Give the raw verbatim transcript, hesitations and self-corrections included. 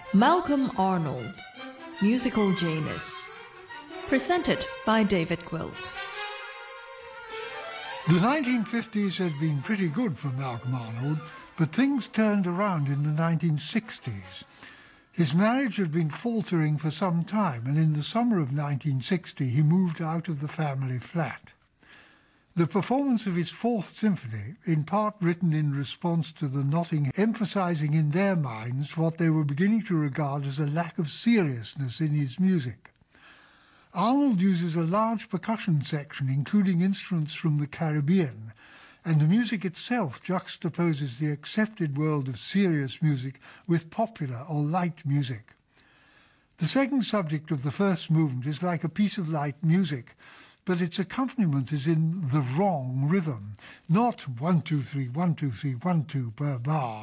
Malcolm Arnold, Musical Janus. Presented by David Quilt. The nineteen fifties had been pretty good for Malcolm Arnold, but things turned around in the nineteen sixties. His marriage had been faltering for some time, and in the summer of nineteen sixty he moved out of the family flat. The performance of his Fourth Symphony, in part written in response to the Notting emphasising in their minds what they were beginning to regard as a lack of seriousness in his music. Arnold uses a large percussion section, including instruments from the Caribbean, and the music itself juxtaposes the accepted world of serious music with popular or light music. The second subject of the first movement is like a piece of light music, but its accompaniment is in the wrong rhythm, not one, two, three, one, two, three, one, two per bar,